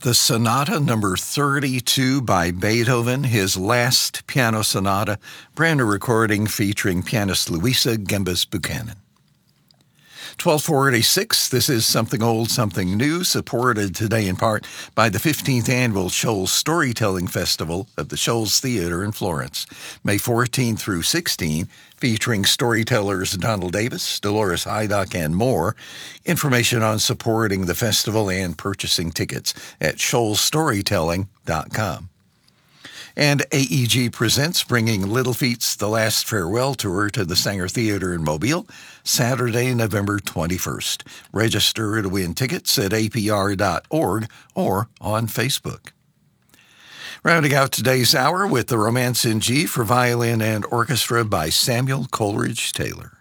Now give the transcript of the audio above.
the Sonata number 32 by Beethoven, his last piano sonata, brand new recording featuring pianist Louisa Gembas Buchanan. 1246, this is Something Old, Something New, supported today in part by the 15th Annual Shoals Storytelling Festival of the Shoals Theater in Florence, May 14 through 16, featuring storytellers Donald Davis, Dolores Hydock, and more. Information on supporting the festival and purchasing tickets at shoalsstorytelling.com. And AEG presents bringing Little Feat's The Last Farewell Tour to the Sanger Theater in Mobile, Saturday, November 21st. Register to win tickets at apr.org or on Facebook. Rounding out today's hour with the Romance in G for violin and orchestra by Samuel Coleridge Taylor.